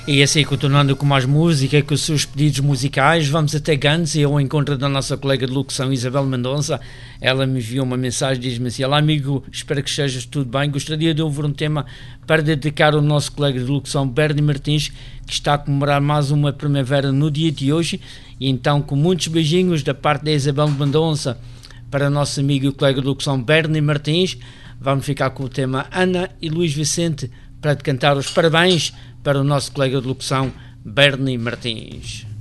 E assim, continuando com mais música, com os seus pedidos musicais, vamos até Gans e ao encontro da nossa colega de locução, Isabel Mendonça. Ela me enviou uma mensagem, diz-me assim: olá amigo, espero que estejas tudo bem, gostaria de ouvir um tema para dedicar ao nosso colega de locução, Bernie Martins, que está a comemorar mais uma primavera no dia de hoje, e então com muitos beijinhos da parte da Isabel Mendonça para o nosso amigo e colega de locução, Bernie Martins. Vamos ficar com o tema Ana e Luís Vicente para te cantar os parabéns para o nosso colega de locução, Bernie Martins.